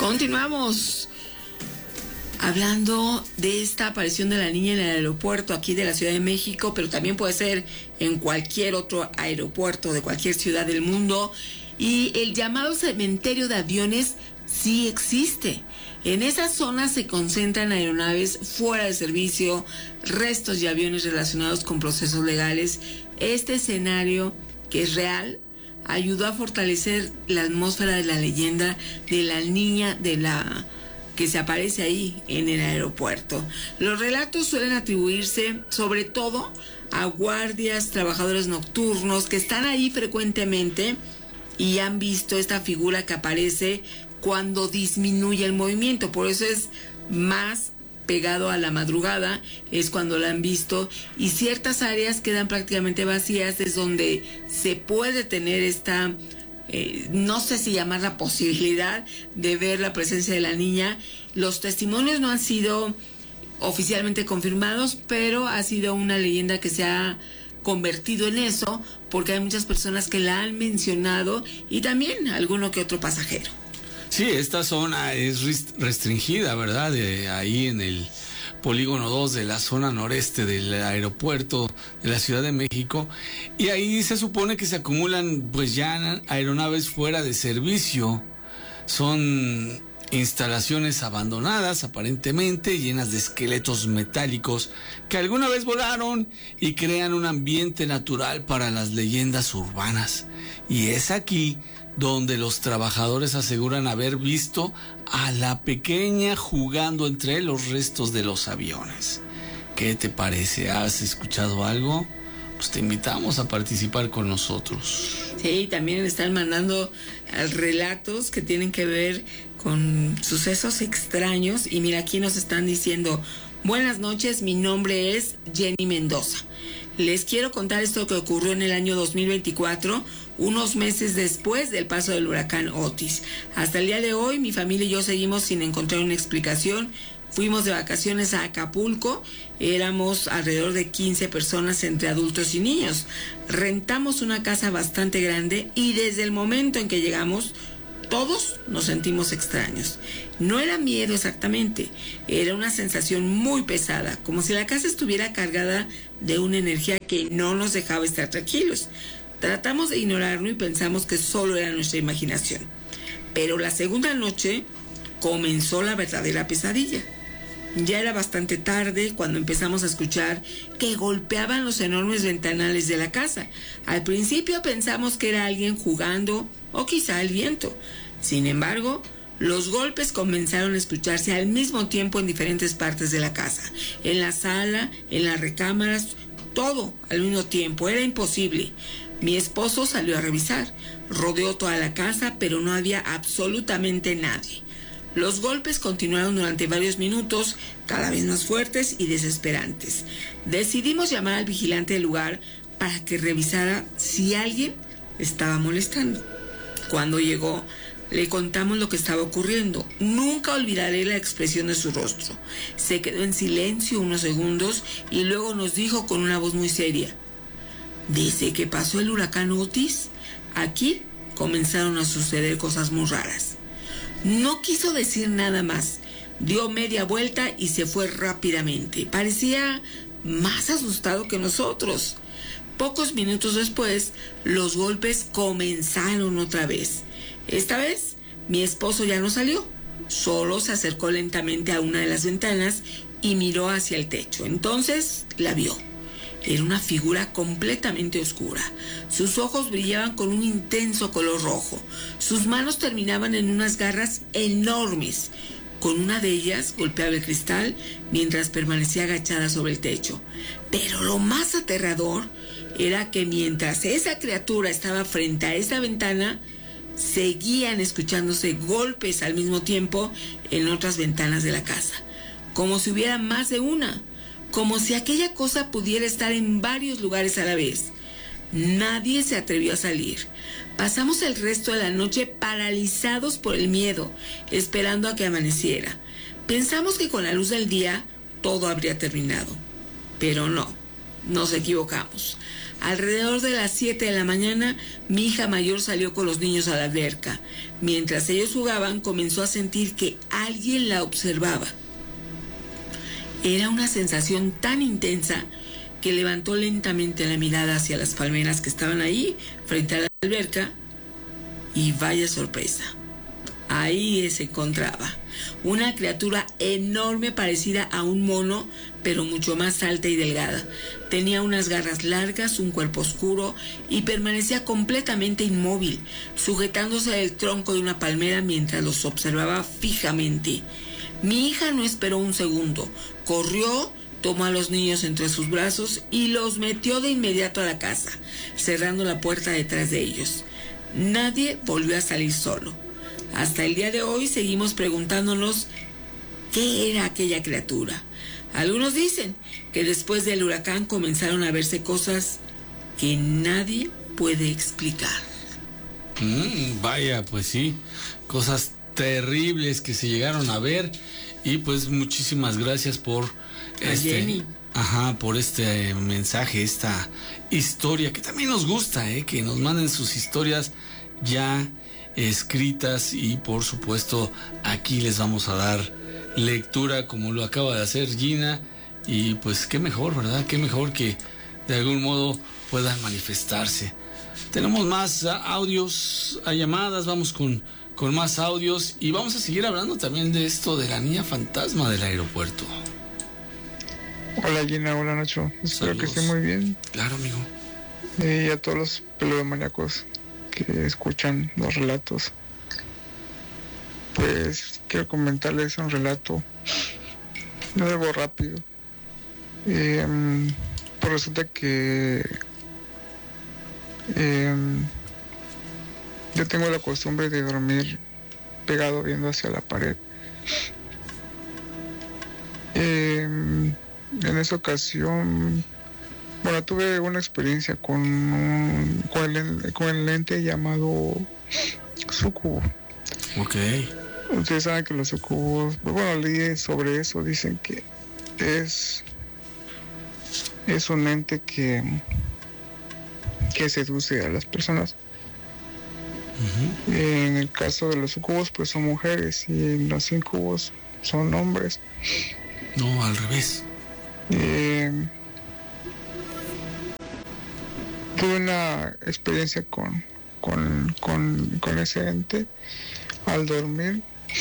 Continuamos hablando de esta aparición de la niña en el aeropuerto aquí de la Ciudad de México, pero también puede ser en cualquier otro aeropuerto de cualquier ciudad del mundo. Y el llamado cementerio de aviones sí existe. En esa zona se concentran aeronaves fuera de servicio, restos de aviones relacionados con procesos legales. Este escenario, que es real, ayudó a fortalecer la atmósfera de la leyenda de la niña que se aparece ahí en el aeropuerto. Los relatos suelen atribuirse sobre todo a guardias, trabajadores nocturnos que están ahí frecuentemente y han visto esta figura que aparece cuando disminuye el movimiento. Por eso es más pegado a la madrugada, es cuando la han visto, y ciertas áreas quedan prácticamente vacías, es donde se puede tener esta, no sé si llamar la posibilidad de ver la presencia de la niña. Los testimonios no han sido oficialmente confirmados, pero ha sido una leyenda que se ha convertido en eso, porque hay muchas personas que la han mencionado y también alguno que otro pasajero. Sí, esta zona es restringida, ¿verdad? Ahí en el polígono 2 de la zona noreste del aeropuerto de la Ciudad de México, y ahí se supone que se acumulan pues ya aeronaves fuera de servicio. Son instalaciones abandonadas aparentemente, llenas de esqueletos metálicos que alguna vez volaron y crean un ambiente natural para las leyendas urbanas. Y es aquí donde los trabajadores aseguran haber visto a la pequeña jugando entre los restos de los aviones. ¿Qué te parece? ¿Has escuchado algo? Pues te invitamos a participar con nosotros. Sí, también están mandando relatos que tienen que ver con sucesos extraños. Y mira, aquí nos están diciendo: buenas noches, mi nombre es Jenny Mendoza. Les quiero contar esto que ocurrió en el año 2024, unos meses después del paso del huracán Otis. Hasta el día de hoy, mi familia y yo seguimos sin encontrar una explicación. Fuimos de vacaciones a Acapulco, éramos alrededor de 15 personas entre adultos y niños. Rentamos una casa bastante grande y desde el momento en que llegamos, todos nos sentimos extraños. No era miedo exactamente, era una sensación muy pesada, como si la casa estuviera cargada de una energía que no nos dejaba estar tranquilos. Tratamos de ignorarlo y pensamos que solo era nuestra imaginación. Pero la segunda noche comenzó la verdadera pesadilla. Ya era bastante tarde cuando empezamos a escuchar que golpeaban los enormes ventanales de la casa. Al principio pensamos que era alguien jugando o quizá el viento. Sin embargo, los golpes comenzaron a escucharse al mismo tiempo en diferentes partes de la casa. En la sala, en las recámaras, todo al mismo tiempo. Era imposible. Mi esposo salió a revisar. Rodeó toda la casa, pero no había absolutamente nadie. Los golpes continuaron durante varios minutos, cada vez más fuertes y desesperantes. Decidimos llamar al vigilante del lugar para que revisara si alguien estaba molestando. Cuando llegó, le contamos lo que estaba ocurriendo. Nunca olvidaré la expresión de su rostro. Se quedó en silencio unos segundos y luego nos dijo con una voz muy seria: desde que pasó el huracán Otis, aquí comenzaron a suceder cosas muy raras. No quiso decir nada más. Dio media vuelta y se fue rápidamente. Parecía más asustado que nosotros. Pocos minutos después, los golpes comenzaron otra vez. Esta vez, mi esposo ya no salió. Solo se acercó lentamente a una de las ventanas y miró hacia el techo. Entonces la vio. Era una figura completamente oscura. Sus ojos brillaban con un intenso color rojo. Sus manos terminaban en unas garras enormes. Con una de ellas golpeaba el cristal mientras permanecía agachada sobre el techo. Pero lo más aterrador era que mientras esa criatura estaba frente a esa ventana, seguían escuchándose golpes al mismo tiempo en otras ventanas de la casa, como si hubiera más de una. Como si aquella cosa pudiera estar en varios lugares a la vez. Nadie se atrevió a salir. Pasamos el resto de la noche paralizados por el miedo, esperando a que amaneciera. Pensamos que con la luz del día todo habría terminado. Pero no, nos equivocamos. Alrededor de las 7 de la mañana, mi hija mayor salió con los niños a la alberca. Mientras ellos jugaban, comenzó a sentir que alguien la observaba. Era una sensación tan intensa que levantó lentamente la mirada hacia las palmeras que estaban ahí, frente a la alberca, y vaya sorpresa. Ahí se encontraba una criatura enorme parecida a un mono, pero mucho más alta y delgada. Tenía unas garras largas, un cuerpo oscuro y permanecía completamente inmóvil, sujetándose del tronco de una palmera mientras los observaba fijamente. Mi hija no esperó un segundo, corrió, tomó a los niños entre sus brazos y los metió de inmediato a la casa, cerrando la puerta detrás de ellos. Nadie volvió a salir solo. Hasta el día de hoy seguimos preguntándonos qué era aquella criatura. Algunos dicen que después del huracán comenzaron a verse cosas que nadie puede explicar. Vaya, pues sí, cosas terribles que se llegaron a ver. Y pues muchísimas gracias por por este mensaje, esta historia que también nos gusta, que nos manden sus historias ya escritas, y por supuesto aquí les vamos a dar lectura como lo acaba de hacer Gina. Y pues qué mejor, ¿verdad? Qué mejor que de algún modo puedan manifestarse. Tenemos más audios, a llamadas, vamos con más audios y vamos a seguir hablando también de esto de la niña fantasma del aeropuerto. Hola Gina, hola Nacho, espero Saludos. que estén muy bien. Claro, amigo. Y a todos los peludomaníacos que escuchan los relatos, pues quiero comentarles un relato, algo rápido. Pues resulta que yo tengo la costumbre de dormir pegado viendo hacia la pared. En esa ocasión, bueno, tuve una experiencia con el ente llamado sucubo. Ok. Ustedes saben que los sucubos, bueno, leí sobre eso, dicen que es un ente que seduce a las personas. Uh-huh. En el caso de los sucubos, pues son mujeres, y en los incubos son hombres. No, al revés. Tuve una experiencia con ese ente al dormir.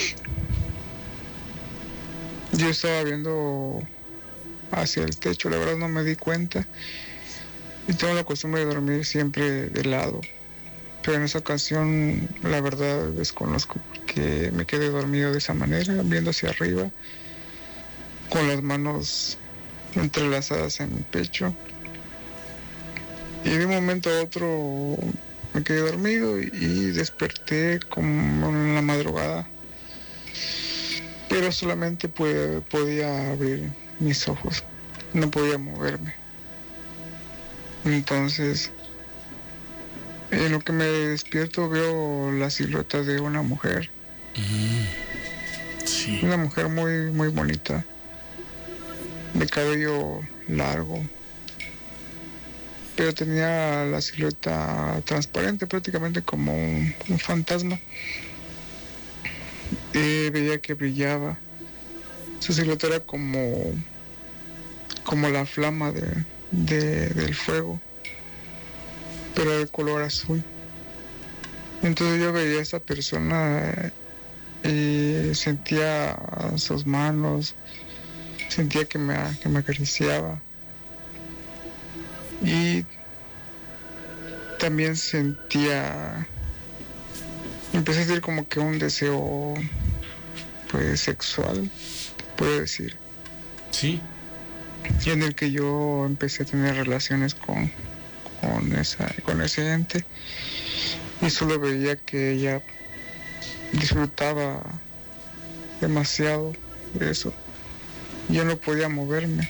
Yo estaba viendo hacia el techo, la verdad no me di cuenta, y tengo la costumbre de dormir siempre de lado, pero en esa ocasión la verdad desconozco porque me quedé dormido de esa manera, viendo hacia arriba, con las manos entrelazadas en mi pecho, y de un momento a otro me quedé dormido y desperté como en la madrugada, pero solamente podía abrir mis ojos, no podía moverme. Entonces, en lo que me despierto veo la silueta de una mujer. Sí. Una mujer muy, muy bonita, de cabello largo, pero tenía la silueta transparente, prácticamente como un fantasma. Veía que brillaba. Su silueta era como la flama del fuego, pero de color azul. Entonces yo veía a esa persona y sentía sus manos, sentía que me acariciaba, y también empecé a sentir como que un deseo, pues, sexual, puedo decir. Sí. Y en el que yo empecé a tener relaciones con ese ente, y solo veía que ella disfrutaba demasiado de eso. Yo no podía moverme.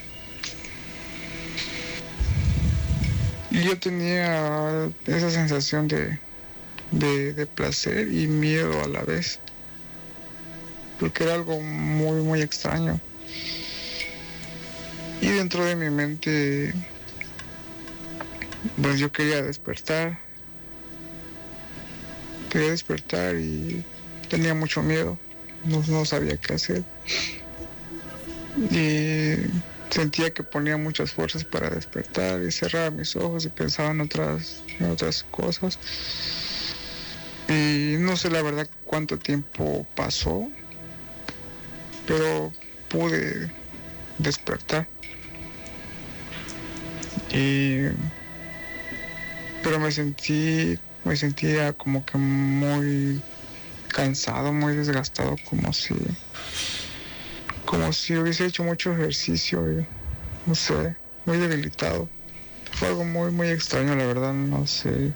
Y yo tenía esa sensación de placer y miedo a la vez, porque era algo muy, muy extraño. Y dentro de mi mente Pues yo quería despertar y tenía mucho miedo, no sabía qué hacer. Y sentía que ponía muchas fuerzas para despertar y cerraba mis ojos y pensaba en otras cosas. Y no sé la verdad cuánto tiempo pasó, pero pude despertar. Pero me sentía como que muy cansado, muy desgastado, como si hubiese hecho mucho ejercicio y, no sé, muy debilitado. Fue algo muy extraño, la verdad, no sé.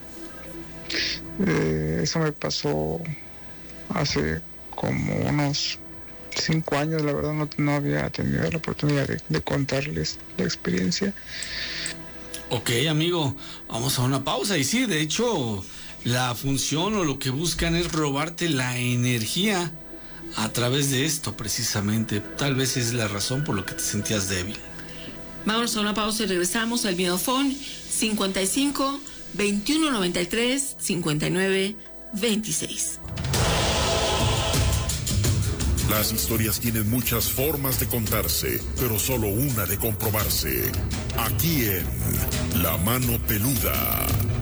Eso me pasó hace como unos 5 años, la verdad no había tenido la oportunidad de contarles la experiencia. Ok, amigo, vamos a una pausa. Y sí, de hecho, la función o lo que buscan es robarte la energía a través de esto, precisamente. Tal vez es la razón por la que te sentías débil. Vamos a una pausa y regresamos al Videofón 55 21 93 59 26. Las historias tienen muchas formas de contarse, pero solo una de comprobarse. Aquí en La Mano Peluda.